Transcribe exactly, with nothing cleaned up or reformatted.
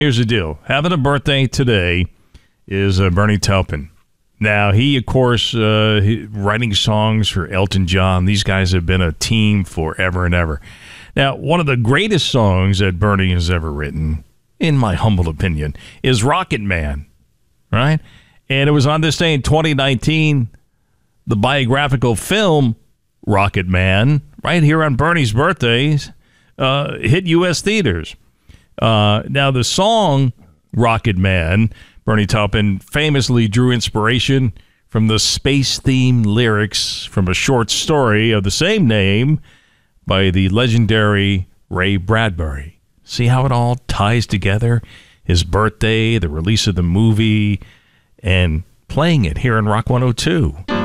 Here's the deal. Having a birthday today is uh, Bernie Taupin. Now, he, of course, uh, he, writing songs for Elton John. These guys have been a team forever and ever. Now, one of the greatest songs that Bernie has ever written, in my humble opinion, is Rocket Man, right? And it was on this day in twenty nineteen, the biographical film Rocket Man, right here on Bernie's birthdays, uh, hit U S theaters. Uh, now, the song Rocket Man, Bernie Taupin famously drew inspiration from the space-themed lyrics from a short story of the same name by the legendary Ray Bradbury. See how it all ties together? His birthday, the release of the movie, and playing it here in Rock one oh two.